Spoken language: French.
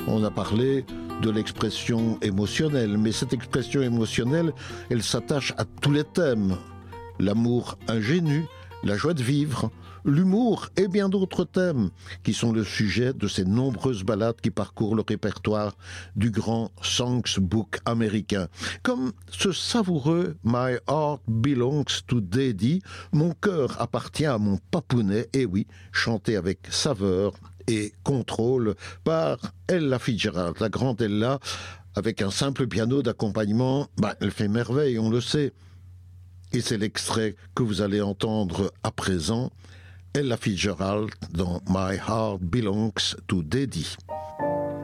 On a parlé de l'expression émotionnelle, mais cette expression émotionnelle, elle s'attache à tous les thèmes. L'amour ingénu, la joie de vivre, l'humour et bien d'autres thèmes qui sont le sujet de ces nombreuses ballades qui parcourent le répertoire du grand songbook américain. Comme ce savoureux My Heart Belongs to Daddy, mon cœur appartient à mon papounet, et oui, chanté avec saveur et contrôle par Ella Fitzgerald, la grande Ella, avec un simple piano d'accompagnement, elle fait merveille, on le sait. Et c'est l'extrait que vous allez entendre à présent, Ella Fitzgerald dans My Heart Belongs to Daddy.